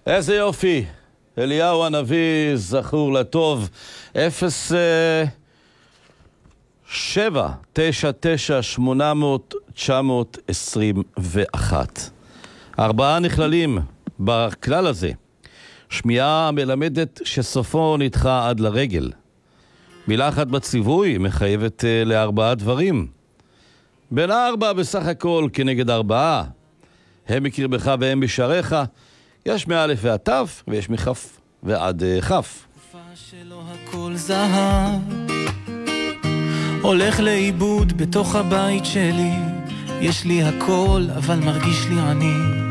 איזה יופי. אליהו הנביא זכור לטוב. 0799800-921. 4 נכללים בכלל הזה. שמיעה מלמדת שסופו נדחה עד לרגל. מילה אחת בציווי מחייבת ל4 דברים. בין 4 בסך הכל כנגד 4. הם מקרבך והם בשעריך. יש מאלף ועד תף, ויש מכף ועד כף. תקופה שלא הכל זהב, הולך לאיבוד בתוך הבית שלי. יש לי הכל, אבל מרגיש לי עני.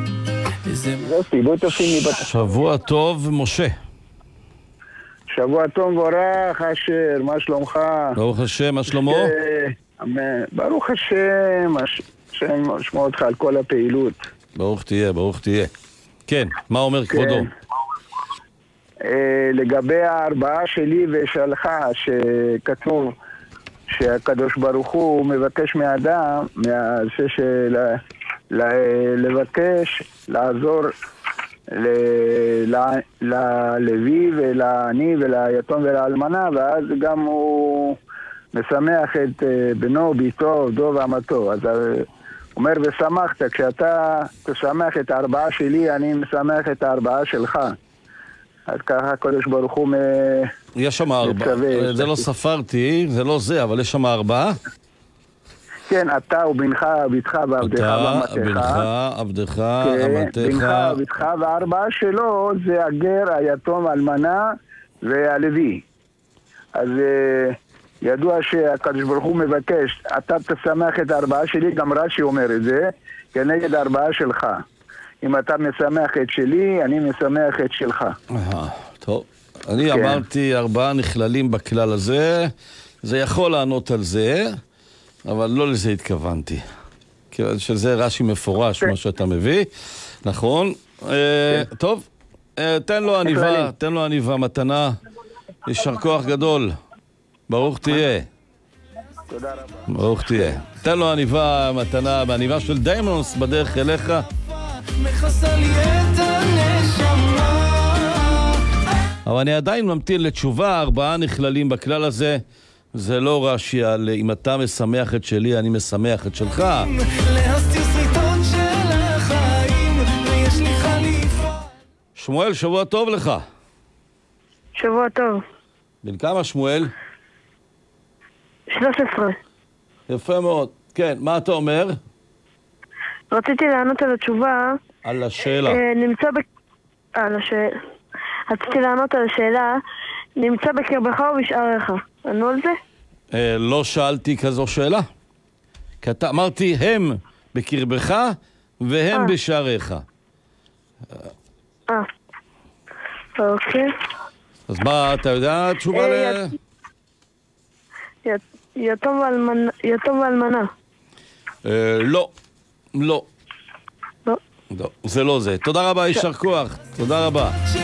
שבוע טוב, משה. שבוע טוב מבורך, אשר, מה שלומך? ברוך השם, מה שלמה? ברוך השם, השם שמע אותך על כל הפעילות. ברוך תהיה, ברוך תהיה. כן, מה אומר כבודו? לגבי 4 שלי ושלך, שכתוב שהקדוש ברוך הוא מבקש מאדם, לבקש, לעזור ללוי ולעני וליתום ולאלמנה, ואז גם הוא משמח את בנו, ביתו, עובדו ואמתו. אז אומר ושמחת, כשאתה תשמח את 4 שלי, אני משמח את 4 שלך. אז ככה הקדוש ברוך הוא יש שם 4, זה לא ספרתי, זה לא זה, אבל יש שם 4. כן, אתה ובנך, ביתך ועבדך ואמתך. אתה, בנך, עבדך, אמתך. בנך, ביתך, ו4 שלו זה הגר, היתום, אלמנה והלוי. אז ידוע שהקדוש ברוך הוא מבקש, אתה תשמח את 4 שלי, גם רש"י אומר את זה, כנגד 4 שלך. אם אתה משמח את שלי, אני משמח את שלך. טוב, אני אמרתי 4 נכללים בכלל הזה, זה יכול לענות על זה, אבל לא לזה התכוונתי. שזה רש"י מפורש, מה שאתה מביא, נכון? טוב, תן לו עניבה מתנה, יישר כוח גדול. ברוך תהיה. תודה רבה. ברוך תהיה. תן לו עניבה מתנה, בעניבה של דיימונס בדרך אליך. מכסה לי את הנשמה. אבל אני עדיין ממתין לתשובה. 4 נכללים בכלל הזה. זה לא רש"י על אם אתה משמח את שלי, אני משמח את שלך. להסתיר שריטות של החיים, ויש לי חליפה. שמואל, שבוע טוב לך. שבוע טוב. בן כמה שמואל? 13. יפה מאוד. כן, מה אתה אומר? רציתי לענות על התשובה. על השאלה. רציתי לענות על השאלה, נמצא בקרבך ובשעריך. ענו על זה? לא שאלתי כזו שאלה. אמרתי הם בקרבך והם בשעריך. אוקיי. אז מה, אתה יודע תשובה יתום ואלמנה. לא. לא. לא, זה לא זה. תודה רבה, יישר כוח. תודה רבה.